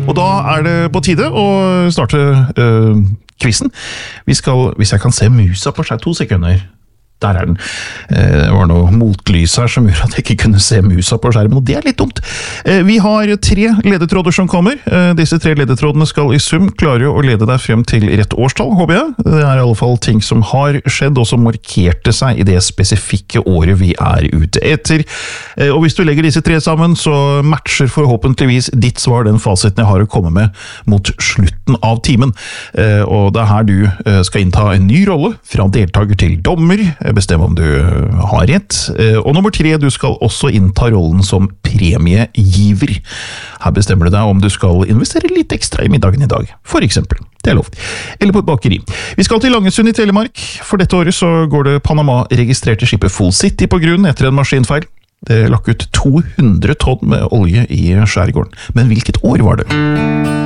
Og da det på tide å starte quizen. Vi skal, hvis jeg kan se musa på skjær 2 sekunder. Der den. Det var noe motlys her som gjorde at jeg ikke kunne se musa på skjermen, og det litt dumt. Vi har 3 ledetråder som kommer. Disse 3 ledetrådene skal i sum klare å lede deg frem til rett årstall, håper jeg. Det i alle fall ting som har skjedd, og som markerte seg i det spesifikke året vi ute etter. Og hvis du legger disse 3 sammen, så matcher forhåpentligvis ditt svar den fasiten jeg har å komme med mot slutten av timen. Og det her du skal innta en ny rolle, fra deltaker til dommer, bestemme om du har rett. Og nummer 3, du skal også innta rollen som premiegiver. Her bestemmer du deg om du skal investere litt ekstra i middagen i dag, for eksempel. Det lov. Eller på et bakeri. Vi skal til Langesund i Telemark. For dette året så går det Panama-registrerte skipet Full City på grunn etter en maskinfeil. Det lakk ut 200 tonn med olje i skjærgården. Men hvilket år var det?